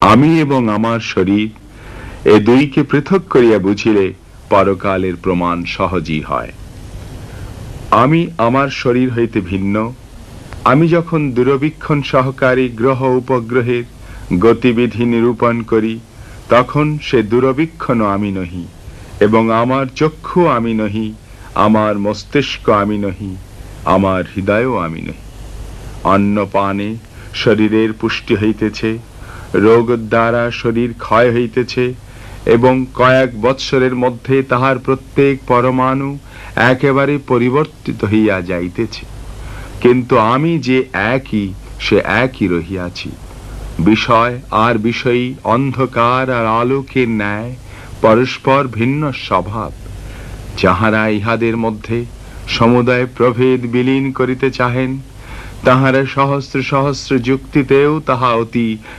আমি এবং আমার শরীর এ দুইকে পৃথক করিয়া বুঝিলে পরকালের প্রমাণ সহজই হয়। আমি আমার শরীর হইতে ভিন্ন। আমি যখন দূরবীক্ষণ সহকারী গ্রহ উপগ্রহের গতিবিধি নিরূপণ করি, তখন সে দূরবীক্ষণ আমি নহি, এবং আমার চক্ষু আমি নহি, আমার মস্তিষ্ক আমি নহি, আমার হৃদয়ও আমি নহি। অন্ন পানে শরীরের পুষ্টি হইতেছে, রোগ দ্বারা শরীর ক্ষয় হইতেছে, এবং কয়েক বৎসরের মধ্যে তাহার প্রত্যেক পরমাণু একেবারে পরিবর্তিত হইয়া যাইতেছে। কিন্তু আমি যে একই, সে একই রহিয়াছি। বিষয় আর বিষয়ী অন্ধকার আর আলোকের ন্যায় পরস্পর ভিন্ন স্বভাব। যাহারা ইহাদের মধ্যে সমুদয় প্রভেদ বিলীন করিতে চাহেন, তাহারা সহস্র সহস্র যুক্তিতেও তাহা অতি